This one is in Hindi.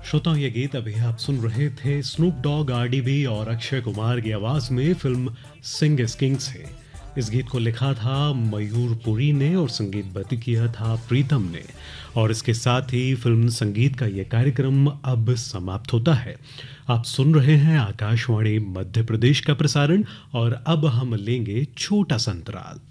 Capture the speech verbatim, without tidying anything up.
श्रोताओं, ये गीत अभी आप सुन रहे थे स्नूप डॉग, आरडीबी और अक्षय कुमार की आवाज में फिल्म सिंग इज किंग से। इस गीत को लिखा था मयूर पुरी ने और संगीतबद्ध किया था प्रीतम ने। और इसके साथ ही फिल्म संगीत का ये कार्यक्रम अब समाप्त होता है। आप सुन रहे हैं आकाशवाणी मध्य प्रदेश का प्रसारण और अब हम लेंगे छोटा सा अंतराल।